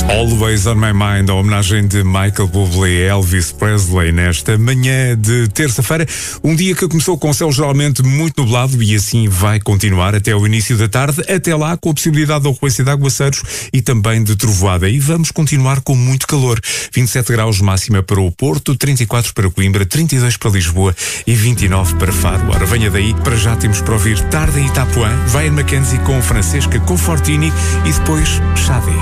Always on My Mind, a homenagem de Michael Bublé e Elvis Presley nesta manhã de terça-feira. Um dia que começou com o céu geralmente muito nublado e assim vai continuar até o início da tarde, até lá com a possibilidade da ocorrência de aguaceiros e também de trovoada. E vamos continuar com muito calor. 27 graus máxima para o Porto, 34 para Coimbra, 32 para Lisboa e 29 para Faro. Ora, venha daí, para já temos para ouvir Tarde em Itapuã, Ryan Mackenzie com Francesca Confortini e depois Xade.